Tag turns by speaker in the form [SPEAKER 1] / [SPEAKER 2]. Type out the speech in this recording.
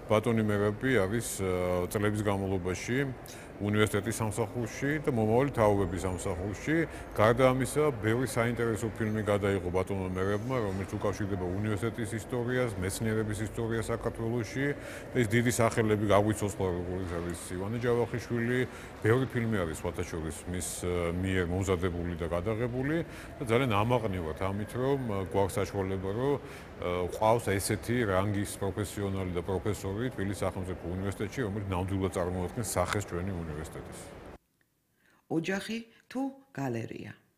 [SPEAKER 1] ბატონი მერაბი არის წლების განმავლობაში უნივერსიტეტის სამსახურში და მომავალი თაობების სამსახურში. გარდა ამისა, ბევრი საინტერესო ფილმი გადაიღო ბატონმა მერაბმა, რომელიც უკავშირდება უნივერსიტეტის ისტორიას, მეცნიერების ისტორიას საქართველოში. ეს დიდი სახელები გაგვიცოცხლა, როგორიც არის ივანე ჯავახიშვილი. ბევრი ფილმი არის სხვათა შორის მის მიერ მომზადებული და გადაღებული და ძალიან ამაყნივად ამით, რომ გვაქვს საშუალება, რომ ყავს ესეთი რანგის პროფესიონალი და პროფესორი თბილისის სახელმწიფო უნივერსიტეტში, რომელიც ნამდვილად წარმოადგენს სახეს ჩვენი უნივერსიტეტის.
[SPEAKER 2] ოჯახი თუ გალერეა?